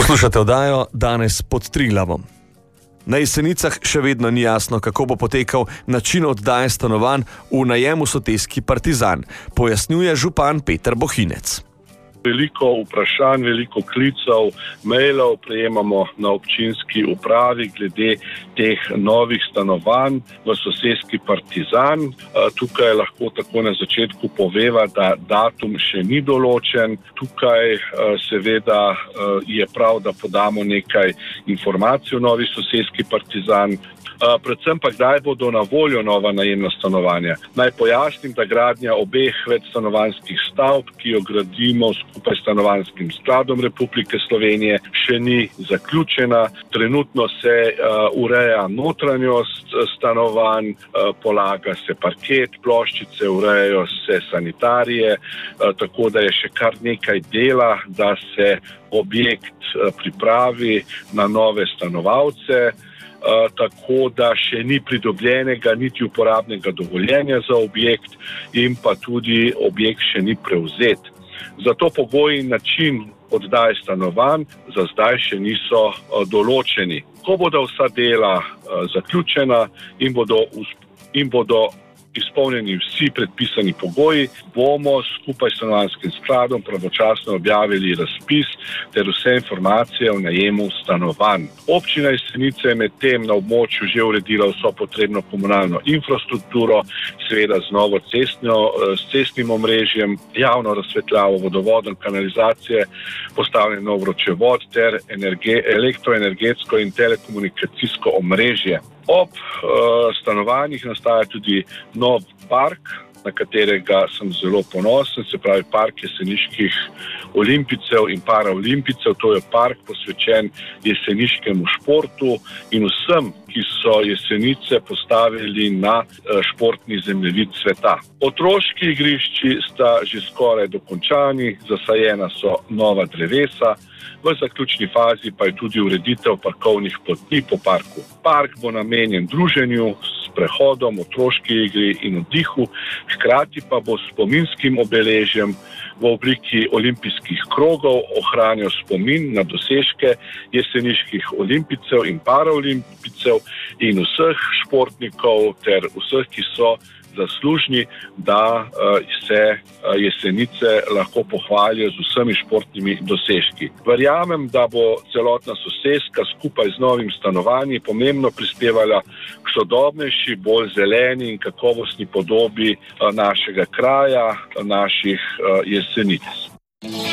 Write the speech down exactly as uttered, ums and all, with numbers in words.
Poslušate oddajo Danes pod Triglavom. Na Jesenicah še vedno ni jasno, kako bo potekal način oddaje stanovanj v najemu Soteski Partizan, pojasnjuje župan Peter Bohinec. Veliko vprašanj, veliko klicev, mailov prejemamo na občinski upravi glede teh novih stanovanj v Soteski Partizan. Tukaj lahko tako na začetku poveva, da datum še ni določen. Tukaj seveda je prav, da podamo nekaj informacij o novi Soteski Partizan. Predvsem pa kdaj bodo na voljo nova najemna stanovanja. Naj pojasnim, da gradnja obeh večstanovanjskih stavb, ki jo gradimo skupaj s Stanovanjskim skladom Republike Slovenije, še ni zaključena. Trenutno se uh, ureja notranjost stanovanj, uh, polaga se parket, ploščice, urejajo se sanitarije, uh, tako da je še kar nekaj dela, da se objekt uh, pripravi na nove stanovalce. Uh, tako da še ni pridobljenega niti uporabnega dovoljenja za objekt in pa tudi objekt še ni prevzet. Zato pogoji in način oddaje stanovanj za zdaj še niso uh, določeni. Ko bodo vsa dela uh, zaključena in bodo, in bodo izpolnjeni vsi predpisani pogoji, bomo skupaj s Stanovanjskim skladom pravočasno objavili razpis ter vse informacije o najemu stanovanj. Občina Jesenice je medtem na območju že uredila vso potrebno komunalno infrastrukturo, seveda z novo cestno, s cestnim omrežjem, javno razsvetljavo, vodovodom, kanalizacije, postavljen nov vročevod ter energe, elektroenergetsko in telekomunikacijsko omrežje. Ob uh, stanovanjih nastaja tudi nov park, na katerega sem zelo ponosen, se pravi park jeseniških olimpijcev in paraolimpijcev. To je park posvečen jeseniškemu športu in vsem, ki so Jesenice postavili na uh, športni zemljevid sveta. Otroški igrišči sta že skoraj dokončani, zasajena so nova drevesa, v zaključni fazi pa je tudi ureditev parkovnih poti po parku. Park bo namenjen druženju, sprehodom, otroški igri in oddihu, hkrati pa bo s spominskim obeležjem v obliki olimpijskih krogov ohranjal spomin na dosežke jeseniških olimpijcev in paraolimpijcev in vseh športnikov ter vseh, ki so zaslužni, da se Jesenice lahko pohvalijo z vsemi športnimi dosežki. Verjamem, da bo celotna Soteska skupaj z novim stanovanji pomembno prispevala k sodobnejši, bolj zeleni in kakovostni podobi našega kraja, naših Jesenic.